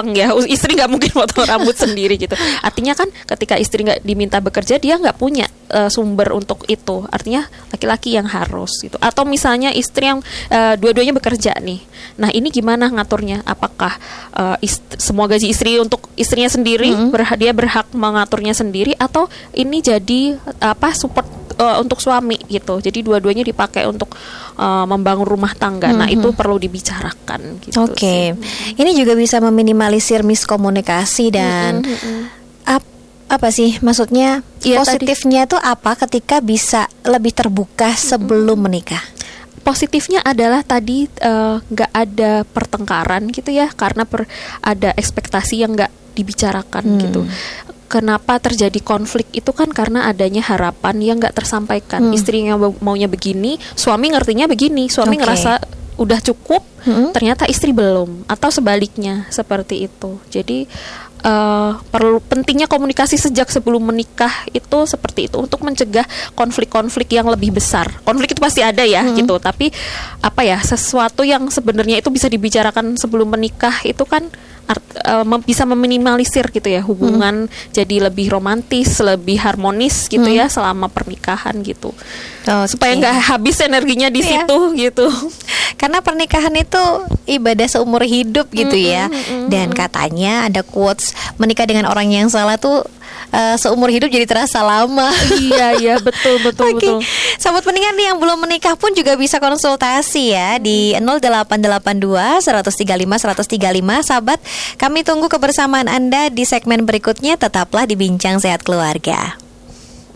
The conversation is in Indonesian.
potong ya, istri nggak mungkin potong rambut sendiri gitu. Artinya kan ketika istri nggak diminta bekerja, dia nggak punya sumber untuk itu. Artinya laki-laki yang harus gitu. Atau misalnya istri yang dua-duanya bekerja nih. Nah ini gimana ngaturnya? Apakah semua gaji istri untuk istrinya sendiri, dia berhak mengaturnya sendiri, atau ini jadi support untuk suami gitu. Jadi dua-duanya dipakai untuk membangun rumah tangga. Nah itu perlu dibicarakan gitu. Oke. Ini juga bisa meminimalisir miskomunikasi dan apa sih maksudnya positifnya tuh apa ketika bisa lebih terbuka sebelum menikah? Positifnya adalah tadi nggak ada pertengkaran gitu ya, karena ada ekspektasi yang nggak dibicarakan gitu. Kenapa terjadi konflik itu kan karena adanya harapan yang nggak tersampaikan. Istrinya maunya begini, suami ngertinya begini, suami ngerasa udah cukup, ternyata istri belum, atau sebaliknya seperti itu. Jadi perlu pentingnya komunikasi sejak sebelum menikah itu seperti itu untuk mencegah konflik-konflik yang lebih besar. Konflik itu pasti ada ya gitu, tapi sesuatu yang sebenarnya itu bisa dibicarakan sebelum menikah itu kan bisa meminimalisir gitu ya hubungan, jadi lebih romantis, lebih harmonis gitu ya selama pernikahan gitu. Supaya nggak habis energinya di situ gitu. Karena pernikahan itu ibadah seumur hidup gitu ya. Dan katanya ada quotes, menikah dengan orang yang salah tuh seumur hidup jadi terasa lama. Iya betul. Sahabat pendengar nih yang belum menikah pun juga bisa konsultasi ya di 0882 135 135. Sahabat, kami tunggu kebersamaan Anda di segmen berikutnya. Tetaplah di Bincang Sehat Keluarga.